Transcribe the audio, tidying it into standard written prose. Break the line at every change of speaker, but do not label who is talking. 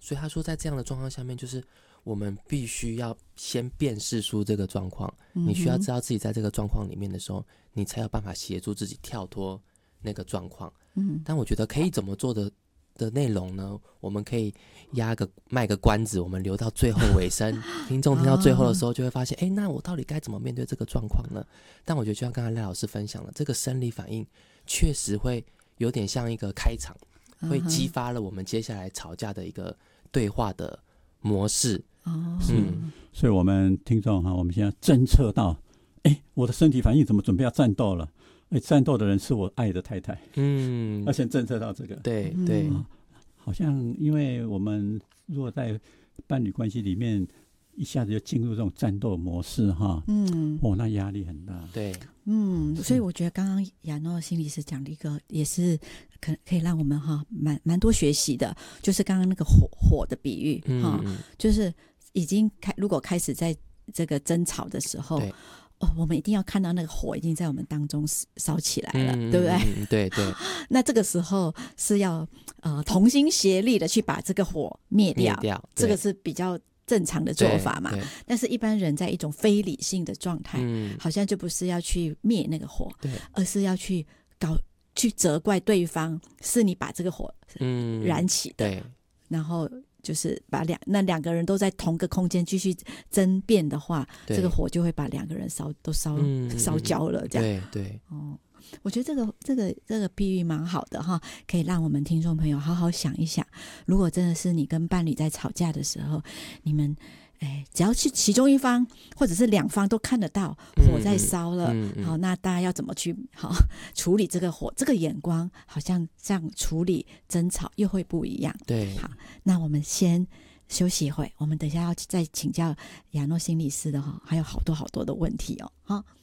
所以他说在这样的状况下面，就是我们必须要先辨识出这个状况，你需要知道自己在这个状况里面的时候，你才有办法协助自己跳脱那个状况。但我觉得可以怎么做的内容呢，我们可以卖个关子，我们留到最后尾声听众听到最后的时候就会发现那我到底该怎么面对这个状况呢？但我觉得就像刚才赖老师分享了，这个生理反应确实会有点像一个开场，会激发了我们接下来吵架的一个对话的模式。
所以我们听众我们现在侦测到我的身体反应怎么准备要战斗了，战斗的人是我爱的太太。要先侦测到这个。
对对，
好像因为我们如果在伴侣关系里面一下子就进入这种战斗模式那压力很大。
对，
所以我觉得刚刚亚诺心理师讲的一个也是可以让我们蛮多学习的，就是刚刚那个火的比喻就是已经如果开始在这个争吵的时候，我们一定要看到那个火已经在我们当中烧起来了，对不对？
对对。
那这个时候是要同心协力的去把这个火灭掉，这个是比较正常的做法嘛。但是一般人在一种非理性的状态，好像就不是要去灭那个火，而是要去责怪对方，是你把这个火燃起的，然后就是把那两个人都在同个空间继续争辩的话，这个火就会把两个人都烧焦了，这样。
对。
我觉得这个比喻蛮好的可以让我们听众朋友好好想一想，如果真的是你跟伴侣在吵架的时候，你们只要其中一方或者是两方都看得到火在烧了，好，那大家要怎么去处理这个火？这个眼光好像这样处理争吵又会不一样。
对，
好，那我们先休息一会，我们等一下要再请教亚诺心理师的还有好多好多的问题哦。